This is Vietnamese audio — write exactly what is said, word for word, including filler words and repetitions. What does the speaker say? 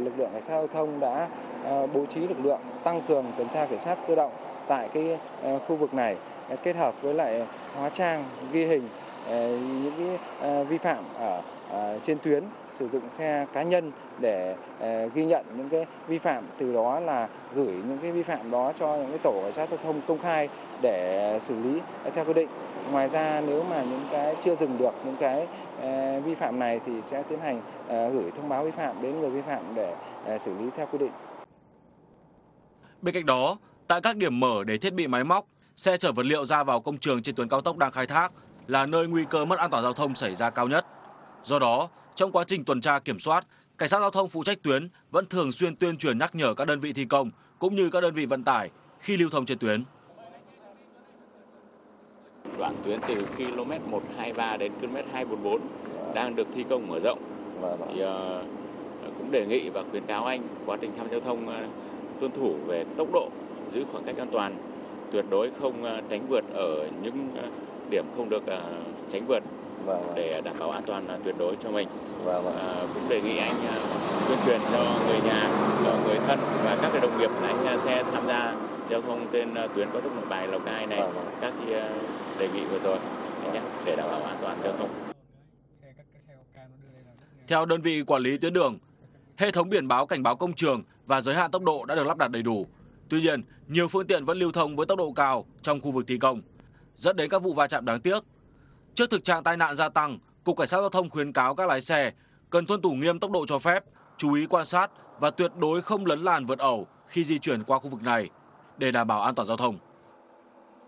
lực lượng cảnh sát giao thông đã bố trí lực lượng tăng cường tuần tra kiểm soát cơ động tại cái khu vực này, kết hợp với lại hóa trang ghi hình những cái vi phạm ở trên tuyến, sử dụng xe cá nhân để ghi nhận những cái vi phạm, từ đó là gửi những cái vi phạm đó cho những cái tổ cảnh sát giao thông công khai để xử lý theo quy định. Ngoài ra, nếu mà những cái chưa dừng được những cái vi phạm này thì sẽ tiến hành gửi thông báo vi phạm đến người vi phạm để xử lý theo quy định. Bên cạnh đó, tại các điểm mở để thiết bị máy móc, xe chở vật liệu ra vào công trường trên tuyến cao tốc đang khai thác là nơi nguy cơ mất an toàn giao thông xảy ra cao nhất. Do đó, trong quá trình tuần tra kiểm soát, cảnh sát giao thông phụ trách tuyến vẫn thường xuyên tuyên truyền nhắc nhở các đơn vị thi công cũng như các đơn vị vận tải khi lưu thông trên tuyến. Đoạn tuyến từ ki lô mét một hai ba đến ki lô mét hai bốn bốn đang được thi công mở rộng. Thì, uh, cũng đề nghị và khuyến cáo anh quá trình tham gia giao thông uh, tuân thủ về tốc độ, giữ khoảng cách an toàn, tuyệt đối không uh, tránh vượt ở những uh, điểm không được uh, tránh vượt để đảm bảo an toàn uh, tuyệt đối cho mình. Uh, cũng đề nghị anh uh, tuyên truyền cho người nhà, cho người thân và các cái đồng nghiệp lái xe tham gia giao thông trên uh, tuyến cao tốc Nội Bài Lào Cai này, các cái uh, đề nghị vừa rồi nhé, để đảm bảo an toàn giao thông. Theo đơn vị quản lý tuyến đường, hệ thống biển báo cảnh báo công trường và giới hạn tốc độ đã được lắp đặt đầy đủ. Tuy nhiên, nhiều phương tiện vẫn lưu thông với tốc độ cao trong khu vực thi công, dẫn đến các vụ va chạm đáng tiếc. Trước thực trạng tai nạn gia tăng, Cục Cảnh sát Giao thông khuyến cáo các lái xe cần tuân thủ nghiêm tốc độ cho phép, chú ý quan sát và tuyệt đối không lấn làn vượt ẩu khi di chuyển qua khu vực này để đảm bảo an toàn giao thông.